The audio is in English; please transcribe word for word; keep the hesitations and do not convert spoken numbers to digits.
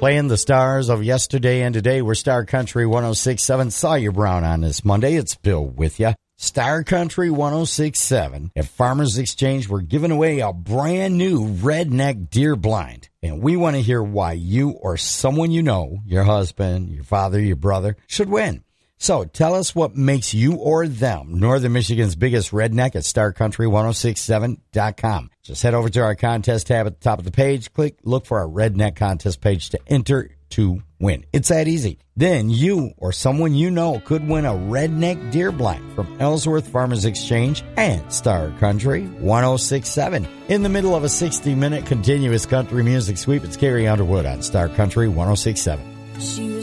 Playing the stars of yesterday and today. We're Star Country one oh six point seven. Sawyer Brown on this Monday. It's Bill with you. Star Country one oh six point seven. At Farmers Exchange, we're giving away a brand new redneck deer blind. And we want to hear why you or someone you know, your husband, your father, your brother, should win. So tell us what makes you or them Northern Michigan's biggest redneck at star country ten sixty-seven dot com. Just head over to our contest tab at the top of the page. Click, look for our redneck contest page to enter to win. It's that easy. Then you or someone you know could win a redneck deer blind from Ellsworth Farmers Exchange and Star Country ten sixty-seven. In the middle of a sixty-minute continuous country music sweep, it's Carrie Underwood on Star Country ten sixty-seven. She was